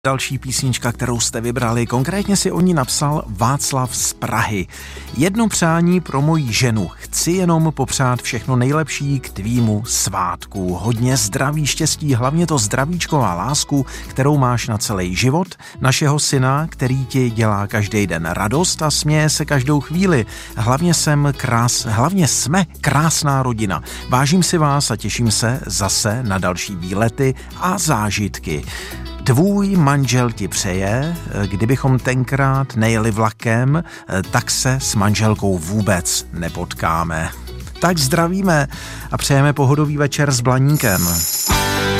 Další písnička, kterou jste vybrali, konkrétně si o ní napsal Václav z Prahy. Jedno přání pro moji ženu. Chci jenom popřát všechno nejlepší k tvýmu svátku. Hodně zdraví, štěstí, hlavně to zdravíčko a lásku, kterou máš na celý život. Našeho syna, který ti dělá každý den radost a směje se každou chvíli. Hlavně jsme krásná rodina. Vážím si vás a těším se zase na další výlety a zážitky. Tvůj manžel ti přeje, kdybychom tenkrát nejeli vlakem, tak se s manželkou vůbec nepotkáme. Tak zdravíme a přejeme pohodový večer s Blaníkem.